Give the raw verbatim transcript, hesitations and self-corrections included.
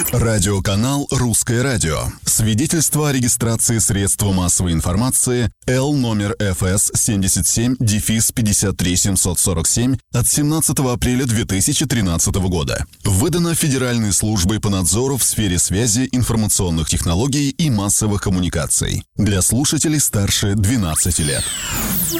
Радиоканал «Русское радио». Свидетельство о регистрации средства массовой информации Л номер эф эс семьдесят семь пятьдесят три семьсот сорок семь от семнадцатого апреля две тысячи тринадцатого года. Выдано Федеральной службой по надзору в сфере связи, информационных технологий и массовых коммуникаций. Для слушателей старше двенадцати лет.